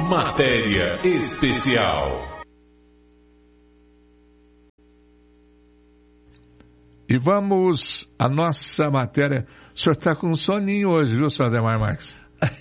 Matéria especial. E vamos à nossa matéria. O senhor está com um soninho hoje, viu, senhor Ademar Marques?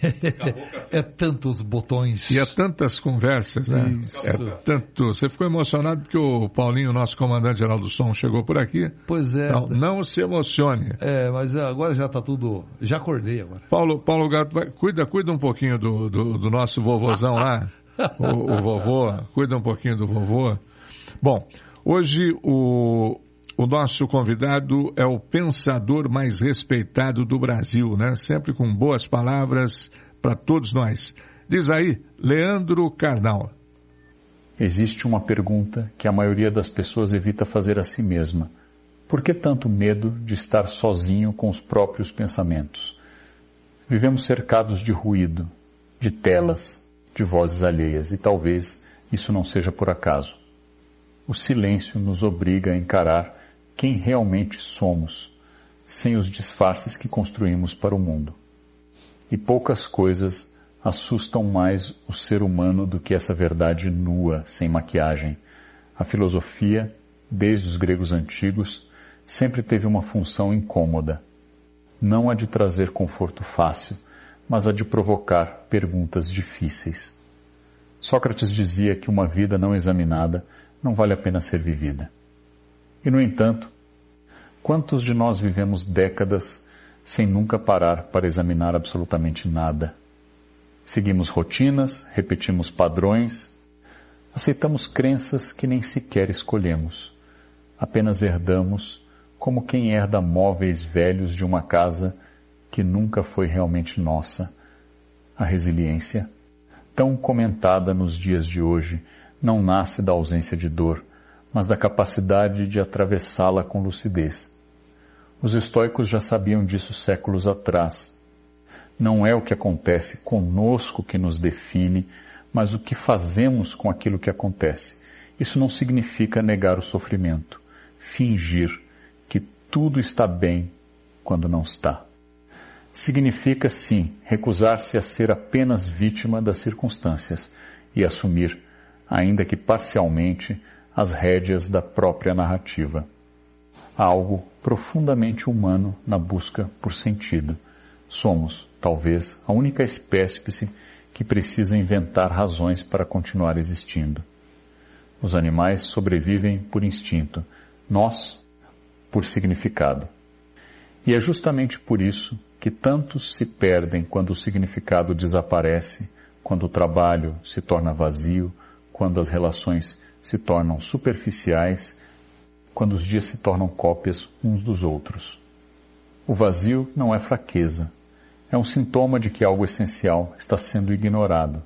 É tantos botões. E é tantas conversas, né? Isso. É tanto. Você ficou emocionado porque o Paulinho, nosso comandante-geral do som, chegou por aqui? Pois é. Então, não se emocione. Mas agora já está tudo... Já acordei agora. Paulo Gato, cuida um pouquinho do nosso vovôzão lá. O vovô, cuida um pouquinho do vovô. Bom, hoje o nosso convidado é o pensador mais respeitado do Brasil, né? Sempre com boas palavras para todos nós. Diz aí, Leandro Carnal. Existe uma pergunta que a maioria das pessoas evita fazer a si mesma. Por que tanto medo de estar sozinho com os próprios pensamentos? Vivemos cercados de ruído, de telas, de vozes alheias, e talvez isso não seja por acaso. O silêncio nos obriga a encarar quem realmente somos, sem os disfarces que construímos para o mundo. E poucas coisas assustam mais o ser humano do que essa verdade nua, sem maquiagem. A filosofia, desde os gregos antigos, sempre teve uma função incômoda. Não a de trazer conforto fácil, mas a de provocar perguntas difíceis. Sócrates dizia que uma vida não examinada não vale a pena ser vivida. E, no entanto, quantos de nós vivemos décadas sem nunca parar para examinar absolutamente nada? Seguimos rotinas, repetimos padrões, aceitamos crenças que nem sequer escolhemos. Apenas herdamos como quem herda móveis velhos de uma casa que nunca foi realmente nossa. A resiliência, tão comentada nos dias de hoje, não nasce da ausência de dor, mas da capacidade de atravessá-la com lucidez. Os estoicos já sabiam disso séculos atrás. Não é o que acontece conosco que nos define, mas o que fazemos com aquilo que acontece. Isso não significa negar o sofrimento, fingir que tudo está bem quando não está. Significa, sim, recusar-se a ser apenas vítima das circunstâncias e assumir, ainda que parcialmente, as rédeas da própria narrativa. Há algo profundamente humano na busca por sentido. Somos, talvez, a única espécie que precisa inventar razões para continuar existindo. Os animais sobrevivem por instinto, nós, por significado. E é justamente por isso que tantos se perdem quando o significado desaparece, quando o trabalho se torna vazio, quando as relações se tornam superficiais, quando os dias se tornam cópias uns dos outros. O vazio não é fraqueza, é um sintoma de que algo essencial está sendo ignorado.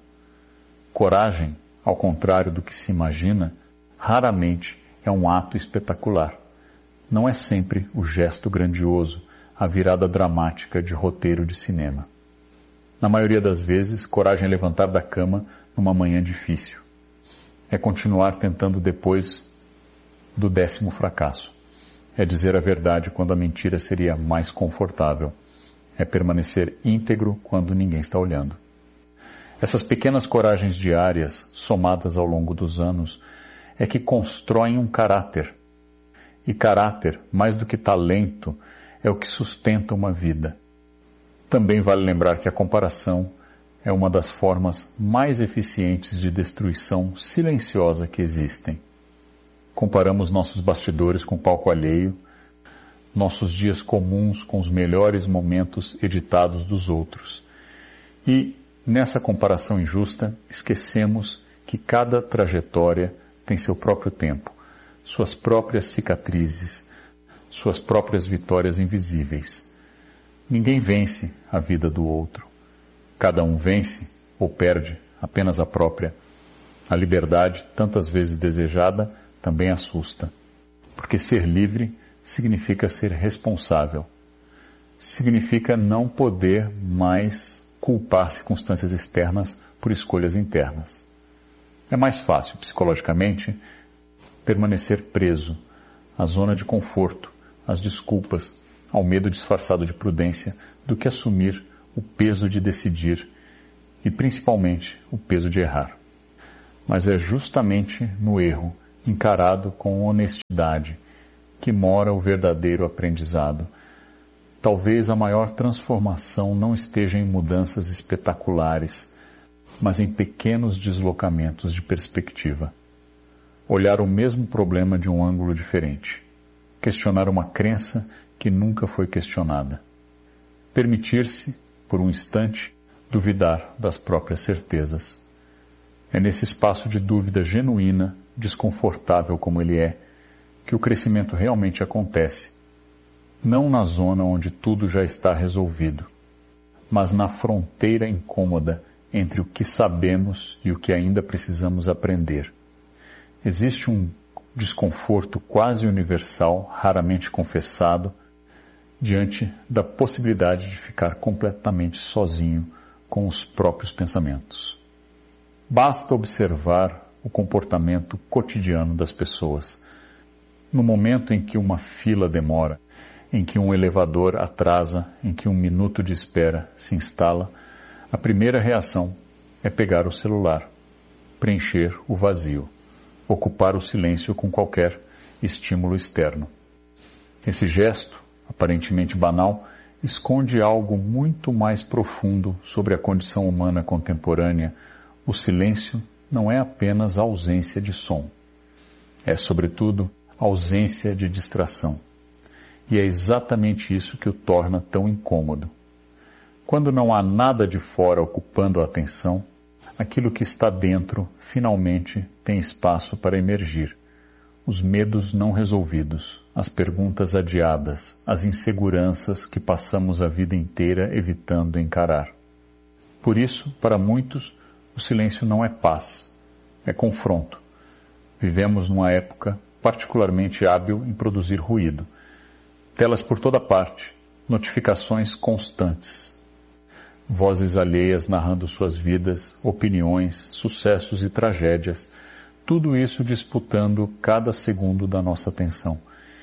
Coragem, ao contrário do que se imagina, raramente é um ato espetacular. Não é sempre o gesto grandioso, a virada dramática de roteiro de cinema. Na maioria das vezes, coragem é levantar da cama numa manhã difícil. É continuar tentando depois do 10º fracasso. É dizer a verdade quando a mentira seria mais confortável. É permanecer íntegro quando ninguém está olhando. Essas pequenas coragens diárias, somadas ao longo dos anos, é que constroem um caráter. E caráter, mais do que talento, é o que sustenta uma vida. Também vale lembrar que a comparação é uma das formas mais eficientes de destruição silenciosa que existem. Comparamos nossos bastidores com o palco alheio, nossos dias comuns com os melhores momentos editados dos outros. E, nessa comparação injusta, esquecemos que cada trajetória tem seu próprio tempo, suas próprias cicatrizes, suas próprias vitórias invisíveis. Ninguém vence a vida do outro. Cada um vence ou perde apenas a própria. A liberdade, tantas vezes desejada, também assusta. Porque ser livre significa ser responsável. Significa não poder mais culpar circunstâncias externas por escolhas internas. É mais fácil, psicologicamente, permanecer preso à zona de conforto, às desculpas, ao medo disfarçado de prudência, do que assumir o peso de decidir e principalmente o peso de errar. Mas é justamente no erro, encarado com honestidade, que mora o verdadeiro aprendizado. Talvez a maior transformação não esteja em mudanças espetaculares, mas em pequenos deslocamentos de perspectiva. Olhar o mesmo problema de um ângulo diferente. Questionar uma crença que nunca foi questionada. Permitir-se, por um instante, duvidar das próprias certezas. É nesse espaço de dúvida genuína, desconfortável como ele é, que o crescimento realmente acontece. Não na zona onde tudo já está resolvido, mas na fronteira incômoda entre o que sabemos e o que ainda precisamos aprender. Existe um desconforto quase universal, raramente confessado, diante da possibilidade de ficar completamente sozinho com os próprios pensamentos. Basta observar o comportamento cotidiano das pessoas. No momento em que uma fila demora, em que um elevador atrasa, em que um minuto de espera se instala, a primeira reação é pegar o celular, preencher o vazio, ocupar o silêncio com qualquer estímulo externo. Esse gesto, aparentemente banal, esconde algo muito mais profundo sobre a condição humana contemporânea. O silêncio não é apenas ausência de som. É, sobretudo, ausência de distração. E é exatamente isso que o torna tão incômodo. Quando não há nada de fora ocupando a atenção, aquilo que está dentro finalmente tem espaço para emergir. Os medos não resolvidos, as perguntas adiadas, as inseguranças que passamos a vida inteira evitando encarar. Por isso, para muitos, o silêncio não é paz, é confronto. Vivemos numa época particularmente hábil em produzir ruído. Telas por toda parte, notificações constantes. Vozes alheias narrando suas vidas, opiniões, sucessos e tragédias, tudo isso disputando cada segundo da nossa atenção.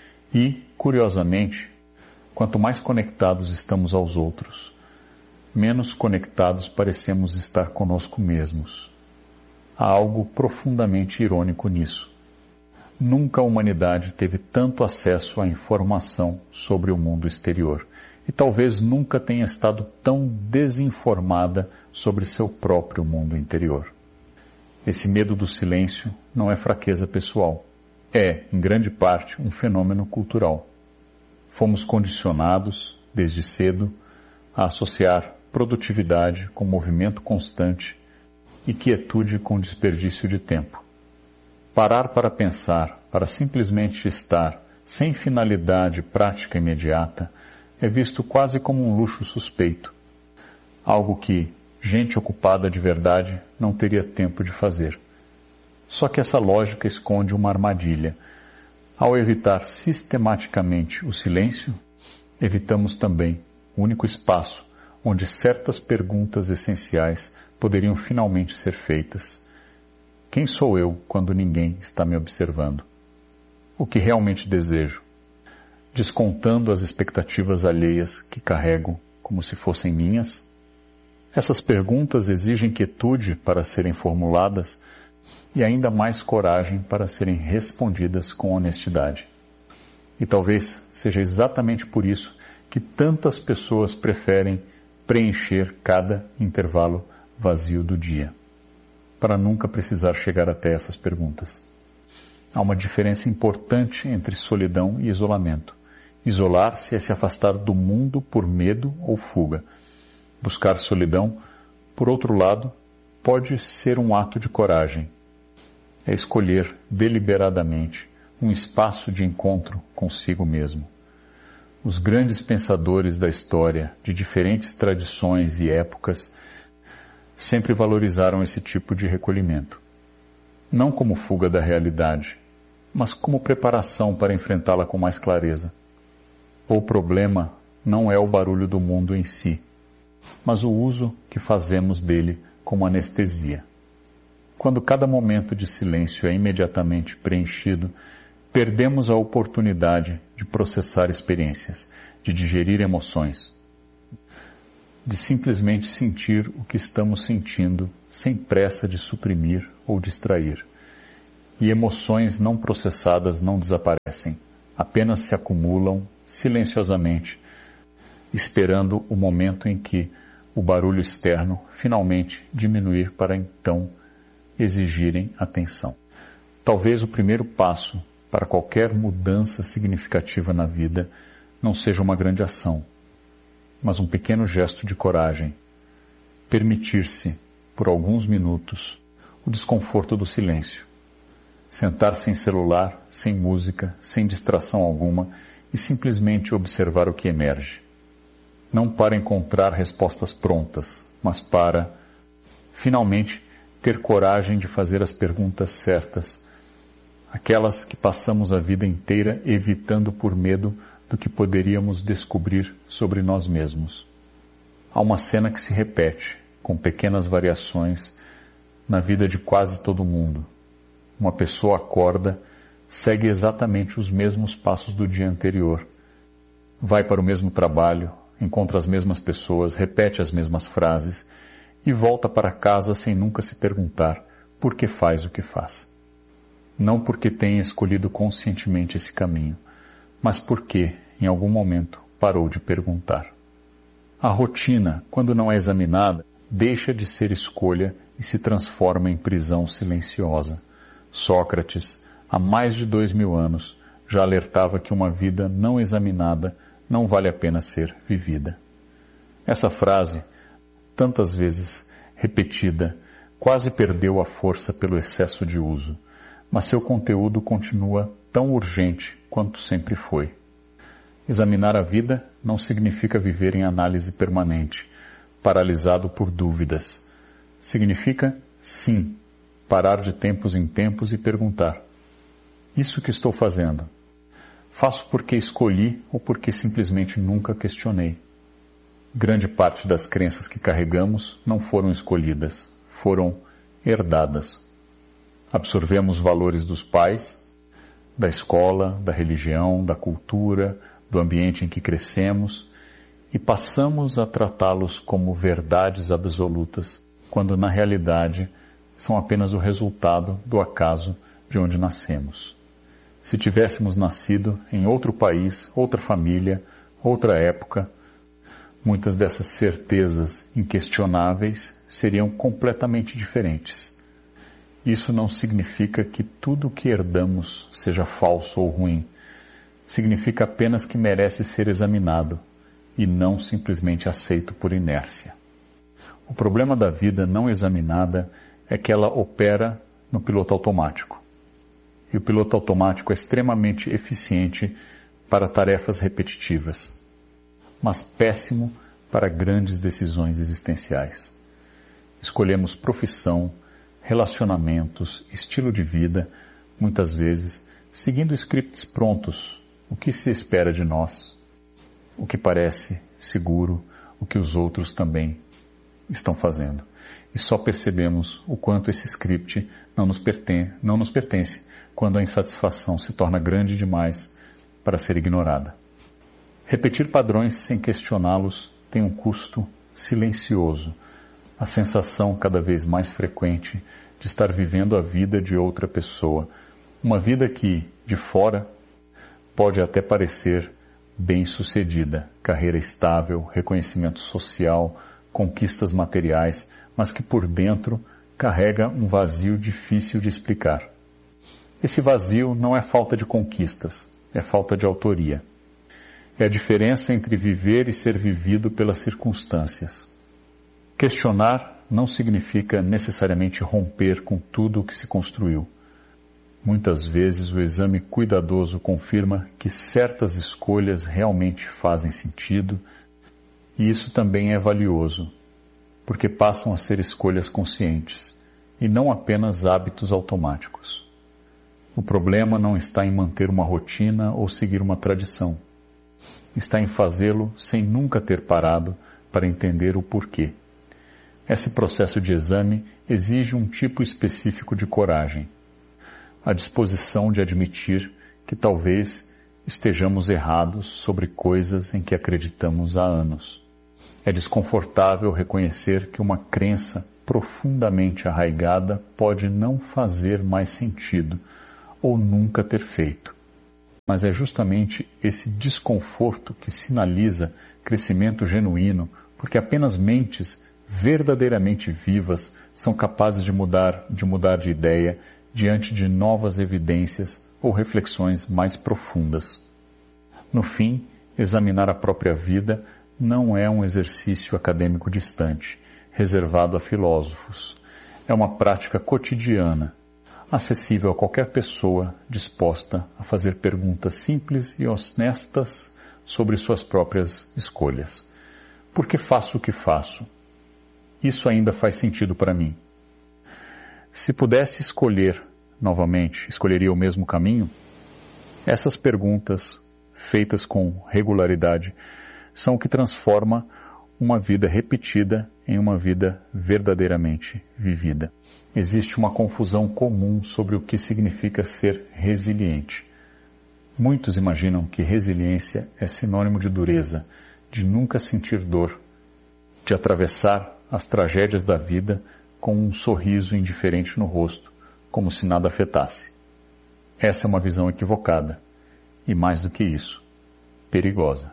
E, curiosamente, quanto mais conectados estamos aos outros, menos conectados parecemos estar conosco mesmos. Há algo profundamente irônico nisso. Nunca a humanidade teve tanto acesso à informação sobre o mundo exterior. E talvez nunca tenha estado tão desinformada sobre seu próprio mundo interior. Esse medo do silêncio não é fraqueza pessoal. É, em grande parte, um fenômeno cultural. Fomos condicionados, desde cedo, a associar produtividade com movimento constante e quietude com desperdício de tempo. Parar para pensar, para simplesmente estar, sem finalidade prática imediata, é visto quase como um luxo suspeito, algo que gente ocupada de verdade não teria tempo de fazer. Só que essa lógica esconde uma armadilha. Ao evitar sistematicamente o silêncio, evitamos também o único espaço onde certas perguntas essenciais poderiam finalmente ser feitas. Quem sou eu quando ninguém está me observando? O que realmente desejo? Descontando as expectativas alheias que carrego como se fossem minhas? Essas perguntas exigem quietude para serem formuladas e ainda mais coragem para serem respondidas com honestidade. E talvez seja exatamente por isso que tantas pessoas preferem preencher cada intervalo vazio do dia, para nunca precisar chegar até essas perguntas. Há uma diferença importante entre solidão e isolamento. Isolar-se é se afastar do mundo por medo ou fuga. Buscar solidão, por outro lado, pode ser um ato de coragem. É escolher deliberadamente um espaço de encontro consigo mesmo. Os grandes pensadores da história, de diferentes tradições e épocas, sempre valorizaram esse tipo de recolhimento. Não como fuga da realidade, mas como preparação para enfrentá-la com mais clareza. O problema não é o barulho do mundo em si, mas o uso que fazemos dele como anestesia. Quando cada momento de silêncio é imediatamente preenchido, perdemos a oportunidade de processar experiências, de digerir emoções. de simplesmente sentir o que estamos sentindo, sem pressa de suprimir ou distrair. E emoções não processadas não desaparecem, apenas se acumulam silenciosamente, esperando o momento em que o barulho externo finalmente diminuir para então exigirem atenção. Talvez o primeiro passo para qualquer mudança significativa na vida não seja uma grande ação, mas um pequeno gesto de coragem. Permitir-se, por alguns minutos, o desconforto do silêncio. Sentar sem celular, sem música, sem distração alguma e simplesmente observar o que emerge. Não para encontrar respostas prontas, mas para, finalmente, ter coragem de fazer as perguntas certas, aquelas que passamos a vida inteira evitando por medo do que poderíamos descobrir sobre nós mesmos. Há uma cena que se repete, com pequenas variações, na vida de quase todo mundo. Uma pessoa acorda, segue exatamente os mesmos passos do dia anterior, vai para o mesmo trabalho, encontra as mesmas pessoas, repete as mesmas frases e volta para casa sem nunca se perguntar por que faz o que faz. Não porque tenha escolhido conscientemente esse caminho, mas porque, em algum momento, parou de perguntar. A rotina, quando não é examinada, deixa de ser escolha e se transforma em prisão silenciosa. Sócrates, há mais de 2000 anos, já alertava que uma vida não examinada não vale a pena ser vivida. Essa frase, tantas vezes repetida, quase perdeu a força pelo excesso de uso, mas seu conteúdo continua tão urgente quanto sempre foi. Examinar a vida não significa viver em análise permanente, paralisado por dúvidas. Significa, sim, parar de tempos em tempos e perguntar: isso que estou fazendo, faço porque escolhi ou porque simplesmente nunca questionei? Grande parte das crenças que carregamos não foram escolhidas, foram herdadas. Absorvemos valores dos pais, da escola, da religião, da cultura, do ambiente em que crescemos e passamos a tratá-los como verdades absolutas, quando na realidade são apenas o resultado do acaso de onde nascemos. Se tivéssemos nascido em outro país, outra família, outra época, muitas dessas certezas inquestionáveis seriam completamente diferentes. Isso não significa que tudo o que herdamos seja falso ou ruim. Significa apenas que merece ser examinado e não simplesmente aceito por inércia. O problema da vida não examinada é que ela opera no piloto automático. E o piloto automático é extremamente eficiente para tarefas repetitivas, mas péssimo para grandes decisões existenciais. Escolhemos profissão, relacionamentos, estilo de vida, muitas vezes, seguindo scripts prontos, o que se espera de nós, o que parece seguro, o que os outros também estão fazendo. E só percebemos o quanto esse script não nos pertence quando a insatisfação se torna grande demais para ser ignorada. Repetir padrões sem questioná-los tem um custo silencioso, a sensação cada vez mais frequente de estar vivendo a vida de outra pessoa, uma vida que, de fora, pode até parecer bem-sucedida, carreira estável, reconhecimento social, conquistas materiais, mas que por dentro carrega um vazio difícil de explicar. Esse vazio não é falta de conquistas, é falta de autoria. É a diferença entre viver e ser vivido pelas circunstâncias. Questionar não significa necessariamente romper com tudo o que se construiu. Muitas vezes o exame cuidadoso confirma que certas escolhas realmente fazem sentido, e isso também é valioso, porque passam a ser escolhas conscientes, e não apenas hábitos automáticos. O problema não está em manter uma rotina ou seguir uma tradição. Está em fazê-lo sem nunca ter parado para entender o porquê. Esse processo de exame exige um tipo específico de coragem. A disposição de admitir que talvez estejamos errados sobre coisas em que acreditamos há anos. É desconfortável reconhecer que uma crença profundamente arraigada pode não fazer mais sentido ou nunca ter feito. Mas é justamente esse desconforto que sinaliza crescimento genuíno, porque apenas mentes verdadeiramente vivas são capazes de mudar de ideia diante de novas evidências ou reflexões mais profundas. No fim, examinar a própria vida não é um exercício acadêmico distante, reservado a filósofos. É uma prática cotidiana, acessível a qualquer pessoa disposta a fazer perguntas simples e honestas sobre suas próprias escolhas. Por que faço o que faço? Isso ainda faz sentido para mim. Se pudesse escolher novamente, escolheria o mesmo caminho? Essas perguntas, feitas com regularidade, são o que transforma uma vida repetida em uma vida verdadeiramente vivida. Existe uma confusão comum sobre o que significa ser resiliente. Muitos imaginam que resiliência é sinônimo de dureza, de nunca sentir dor, de atravessar as tragédias da vida com um sorriso indiferente no rosto, como se nada afetasse. Essa é uma visão equivocada, e mais do que isso, perigosa.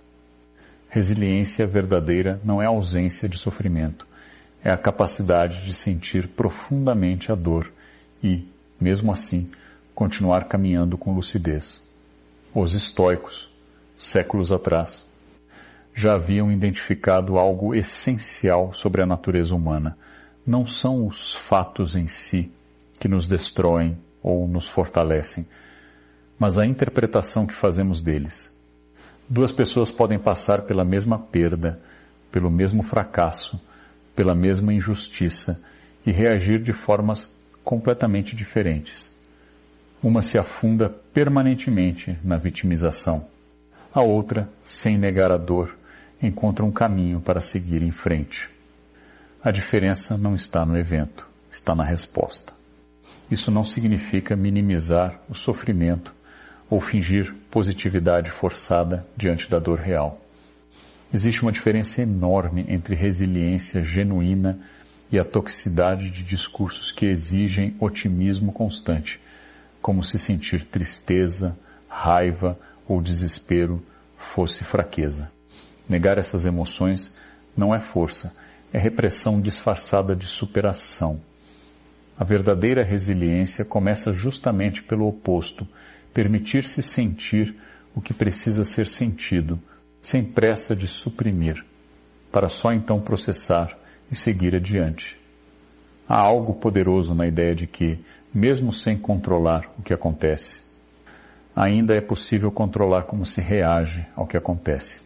Resiliência verdadeira não é a ausência de sofrimento, é a capacidade de sentir profundamente a dor e, mesmo assim, continuar caminhando com lucidez. Os estoicos, séculos atrás, já haviam identificado algo essencial sobre a natureza humana. Não são os fatos em si que nos destroem ou nos fortalecem, mas a interpretação que fazemos deles. Duas pessoas podem passar pela mesma perda, pelo mesmo fracasso, pela mesma injustiça e reagir de formas completamente diferentes. Uma se afunda permanentemente na vitimização. A outra, sem negar a dor, encontra um caminho para seguir em frente. A diferença não está no evento, está na resposta. Isso não significa minimizar o sofrimento ou fingir positividade forçada diante da dor real. Existe uma diferença enorme entre resiliência genuína e a toxicidade de discursos que exigem otimismo constante, como se sentir tristeza, raiva ou desespero fosse fraqueza. Negar essas emoções não é força, é repressão disfarçada de superação. A verdadeira resiliência começa justamente pelo oposto, permitir-se sentir o que precisa ser sentido, sem pressa de suprimir, para só então processar e seguir adiante. Há algo poderoso na ideia de que, mesmo sem controlar o que acontece, ainda é possível controlar como se reage ao que acontece.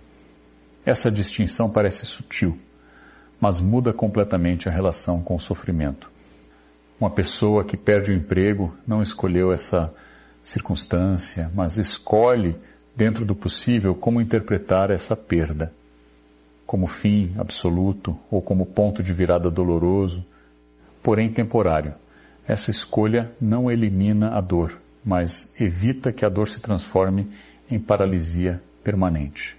Essa distinção parece sutil, mas muda completamente a relação com o sofrimento. Uma pessoa que perde o emprego não escolheu essa circunstância, mas escolhe, dentro do possível, como interpretar essa perda. Como fim absoluto ou como ponto de virada doloroso, porém temporário. Essa escolha não elimina a dor, mas evita que a dor se transforme em paralisia permanente.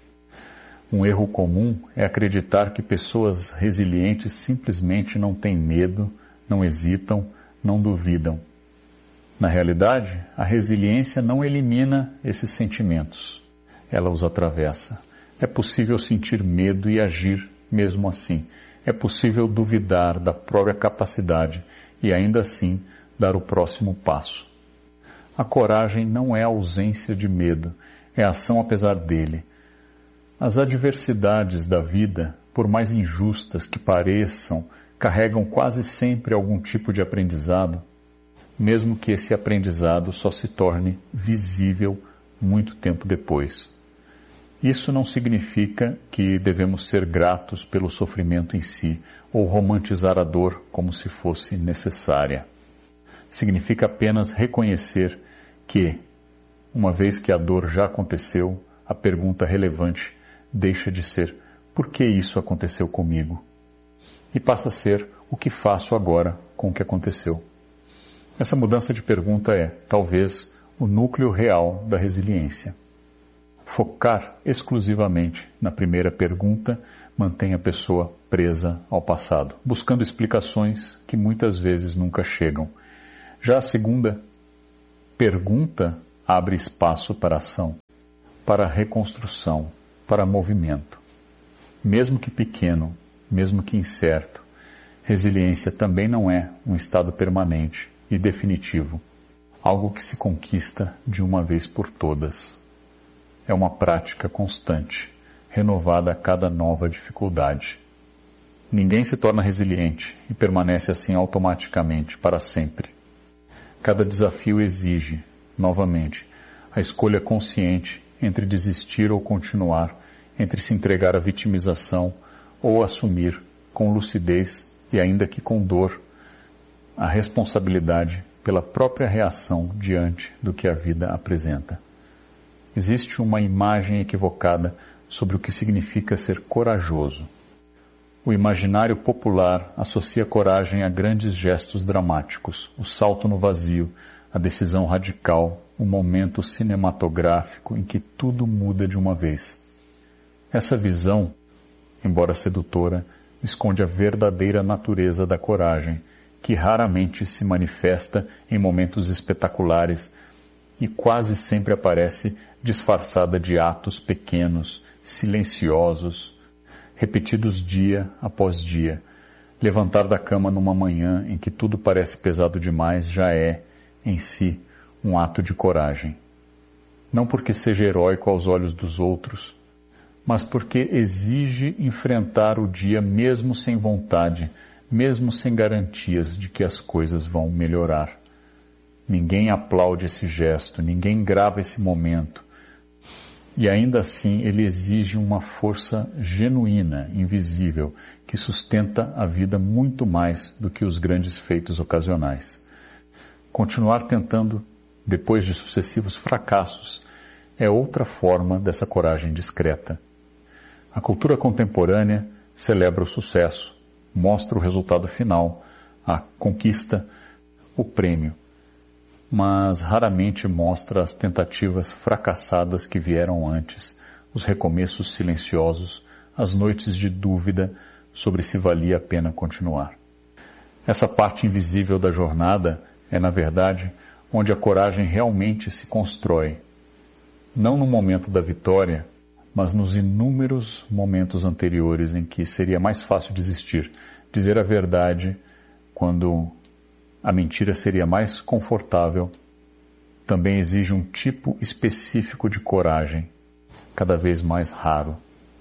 Um erro comum é acreditar que pessoas resilientes simplesmente não têm medo, não hesitam, não duvidam. Na realidade, a resiliência não elimina esses sentimentos. Ela os atravessa. É possível sentir medo e agir mesmo assim. É possível duvidar da própria capacidade e ainda assim dar o próximo passo. A coragem não é a ausência de medo, é a ação apesar dele. As adversidades da vida, por mais injustas que pareçam, carregam quase sempre algum tipo de aprendizado, mesmo que esse aprendizado só se torne visível muito tempo depois. Isso não significa que devemos ser gratos pelo sofrimento em si, ou romantizar a dor como se fosse necessária. Significa apenas reconhecer que, uma vez que a dor já aconteceu, a pergunta relevante deixa de ser por que isso aconteceu comigo? E passa a ser o que faço agora com o que aconteceu. Essa mudança de pergunta é, talvez, o núcleo real da resiliência. Focar exclusivamente na primeira pergunta mantém a pessoa presa ao passado, buscando explicações que muitas vezes nunca chegam. Já a segunda pergunta abre espaço para ação, para reconstrução, para movimento. Mesmo que pequeno, mesmo que incerto, resiliência também não é um estado permanente e definitivo, algo que se conquista de uma vez por todas. É uma prática constante, renovada a cada nova dificuldade. Ninguém se torna resiliente e permanece assim automaticamente para sempre. Cada desafio exige, novamente, a escolha consciente entre desistir ou continuar, entre se entregar à vitimização ou assumir com lucidez e ainda que com dor a responsabilidade pela própria reação diante do que a vida apresenta. Existe uma imagem equivocada sobre o que significa ser corajoso. O imaginário popular associa coragem a grandes gestos dramáticos, o salto no vazio, a decisão radical, o momento cinematográfico em que tudo muda de uma vez. Essa visão, embora sedutora, esconde a verdadeira natureza da coragem, que raramente se manifesta em momentos espetaculares e quase sempre aparece disfarçada de atos pequenos, silenciosos, repetidos dia após dia. Levantar da cama numa manhã em que tudo parece pesado demais já é, em si, um ato de coragem. Não porque seja heróico aos olhos dos outros, mas porque exige enfrentar o dia mesmo sem vontade, mesmo sem garantias de que as coisas vão melhorar. Ninguém aplaude esse gesto, ninguém grava esse momento. E ainda assim ele exige uma força genuína, invisível, que sustenta a vida muito mais do que os grandes feitos ocasionais. Continuar tentando, depois de sucessivos fracassos, é outra forma dessa coragem discreta. A cultura contemporânea celebra o sucesso, mostra o resultado final, a conquista, o prêmio, mas raramente mostra as tentativas fracassadas que vieram antes, os recomeços silenciosos, as noites de dúvida sobre se valia a pena continuar. Essa parte invisível da jornada é, na verdade, onde a coragem realmente se constrói. Não no momento da vitória, mas nos inúmeros momentos anteriores em que seria mais fácil desistir, dizer a verdade quando a mentira seria mais confortável, também exige um tipo específico de coragem, cada vez mais raro.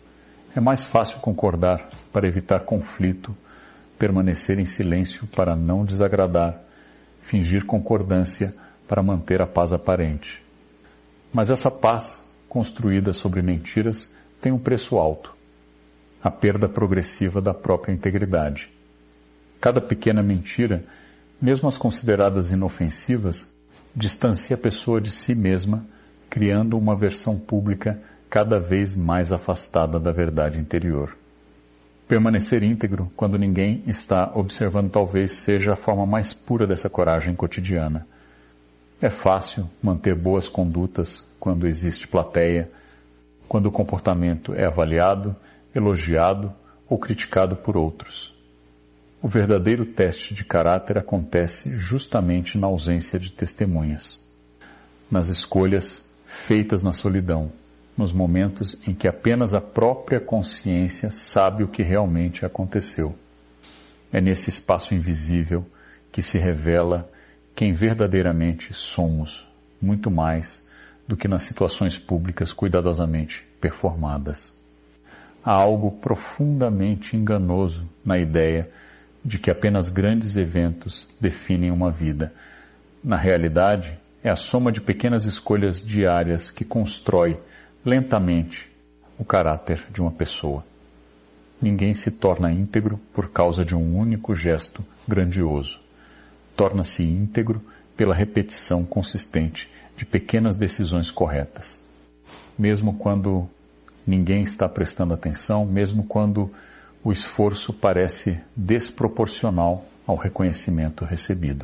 É mais fácil concordar para evitar conflito, permanecer em silêncio para não desagradar, fingir concordância para manter a paz aparente. Mas essa paz, construída sobre mentiras, tem um preço alto: a perda progressiva da própria integridade. Cada pequena mentira, mesmo as consideradas inofensivas, distancia a pessoa de si mesma, criando uma versão pública cada vez mais afastada da verdade interior. Permanecer íntegro quando ninguém está observando talvez seja a forma mais pura dessa coragem cotidiana. É fácil manter boas condutas quando existe plateia, quando o comportamento é avaliado, elogiado ou criticado por outros. O verdadeiro teste de caráter acontece justamente na ausência de testemunhas, nas escolhas feitas na solidão, nos momentos em que apenas a própria consciência sabe o que realmente aconteceu. É nesse espaço invisível que se revela quem verdadeiramente somos, muito mais do que nas situações públicas cuidadosamente performadas. Há algo profundamente enganoso na ideia de que apenas grandes eventos definem uma vida. Na realidade, é a soma de pequenas escolhas diárias que constrói, lentamente, o caráter de uma pessoa. Ninguém se torna íntegro por causa de um único gesto grandioso. Torna-se íntegro pela repetição consistente de pequenas decisões corretas. Mesmo quando ninguém está prestando atenção, mesmo quando o esforço parece desproporcional ao reconhecimento recebido.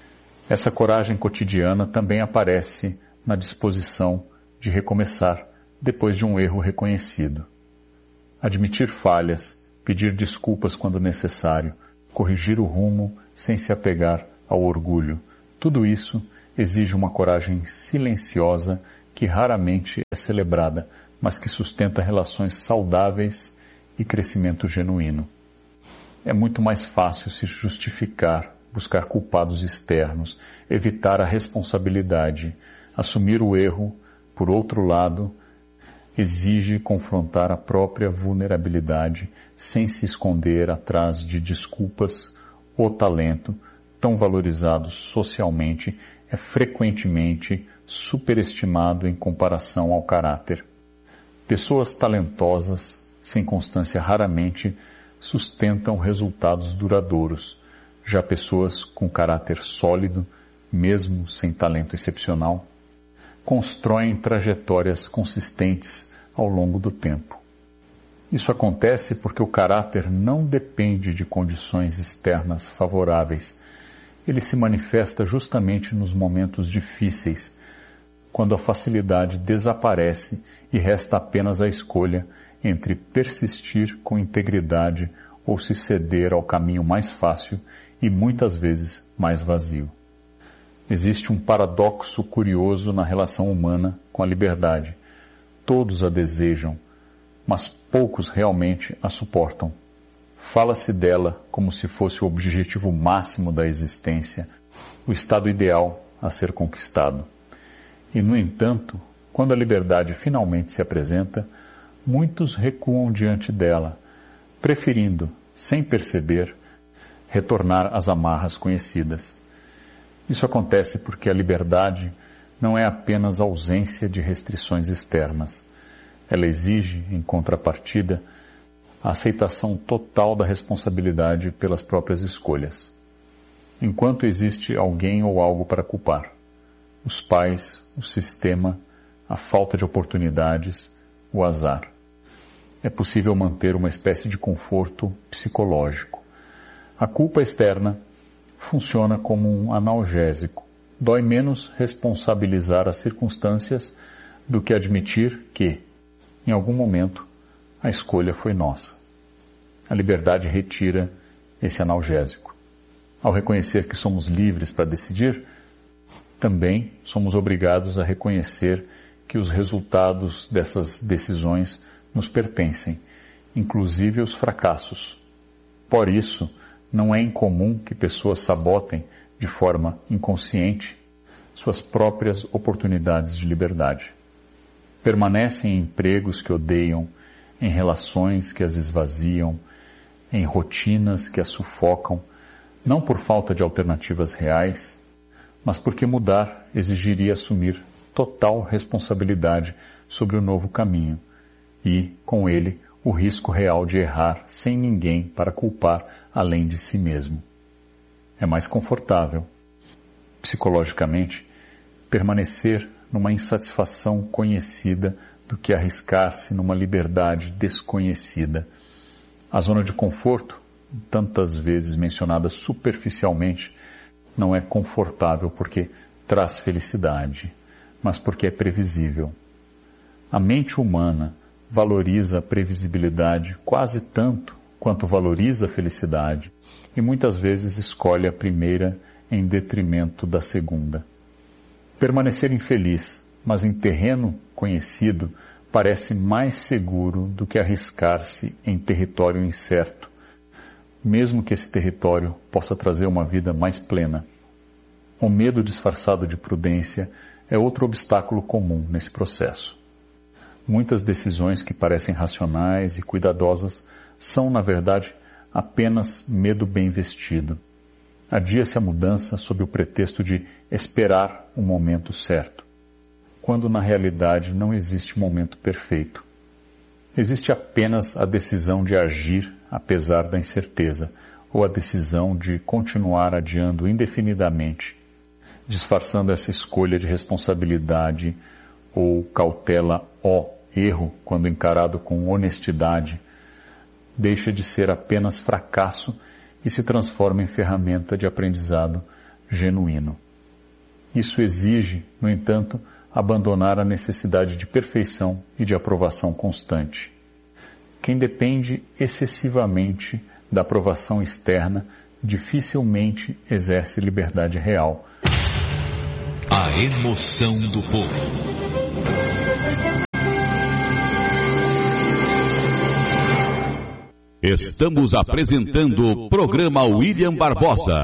Essa coragem cotidiana também aparece na disposição de recomeçar depois de um erro reconhecido. Admitir falhas, pedir desculpas quando necessário, corrigir o rumo sem se apegar ao orgulho. Tudo isso exige uma coragem silenciosa que raramente é celebrada, mas que sustenta relações saudáveis e crescimento genuíno. É muito mais fácil se justificar, buscar culpados externos, evitar a responsabilidade. Assumir o erro, por outro lado, exige confrontar a própria vulnerabilidade sem se esconder atrás de desculpas. O talento, tão valorizado socialmente, é frequentemente superestimado em comparação ao caráter. Pessoas talentosas, sem constância, raramente sustentam resultados duradouros. Já pessoas com caráter sólido, mesmo sem talento excepcional, constroem trajetórias consistentes ao longo do tempo. Isso acontece porque o caráter não depende de condições externas favoráveis. Ele se manifesta justamente nos momentos difíceis, quando a facilidade desaparece e resta apenas a escolha entre persistir com integridade ou se ceder ao caminho mais fácil e muitas vezes mais vazio. Existe um paradoxo curioso na relação humana com a liberdade. Todos a desejam, mas poucos realmente a suportam. Fala-se dela como se fosse o objetivo máximo da existência, o estado ideal a ser conquistado. E, no entanto, quando a liberdade finalmente se apresenta, muitos recuam diante dela, preferindo, sem perceber, retornar às amarras conhecidas. Isso acontece porque a liberdade não é apenas ausência de restrições externas. Ela exige, em contrapartida, a aceitação total da responsabilidade pelas próprias escolhas. Enquanto existe alguém ou algo para culpar, os pais, o sistema, a falta de oportunidades, o azar, é possível manter uma espécie de conforto psicológico. A culpa externa funciona como um analgésico. Dói menos responsabilizar as circunstâncias do que admitir que, em algum momento, a escolha foi nossa. A liberdade retira esse analgésico. Ao reconhecer que somos livres para decidir, também somos obrigados a reconhecer que os resultados dessas decisões nos pertencem, inclusive os fracassos. Por isso, não é incomum que pessoas sabotem de forma inconsciente suas próprias oportunidades de liberdade. Permanecem em empregos que odeiam, em relações que as esvaziam, em rotinas que as sufocam, não por falta de alternativas reais, mas porque mudar exigiria assumir total responsabilidade sobre o novo caminho e, com ele, o risco real de errar sem ninguém para culpar além de si mesmo. É mais confortável, psicologicamente, permanecer numa insatisfação conhecida do que arriscar-se numa liberdade desconhecida. A zona de conforto, tantas vezes mencionada superficialmente, não é confortável porque traz felicidade, mas porque é previsível. A mente humana valoriza a previsibilidade quase tanto quanto valoriza a felicidade e muitas vezes escolhe a primeira em detrimento da segunda. Permanecer infeliz, mas em terreno conhecido, parece mais seguro do que arriscar-se em território incerto, mesmo que esse território possa trazer uma vida mais plena. O medo disfarçado de prudência é outro obstáculo comum nesse processo. Muitas decisões que parecem racionais e cuidadosas são, na verdade, apenas medo bem vestido. Adia-se a mudança sob o pretexto de esperar o momento certo, quando na realidade não existe momento perfeito. Existe apenas a decisão de agir apesar da incerteza, ou a decisão de continuar adiando indefinidamente, disfarçando essa escolha de responsabilidade ou cautela erro quando encarado com honestidade, deixa de ser apenas fracasso e se transforma em ferramenta de aprendizado genuíno. Isso exige, no entanto, abandonar a necessidade de perfeição e de aprovação constante. Quem depende excessivamente da aprovação externa dificilmente exerce liberdade real. A emoção do povo. Estamos apresentando o programa William Barbosa.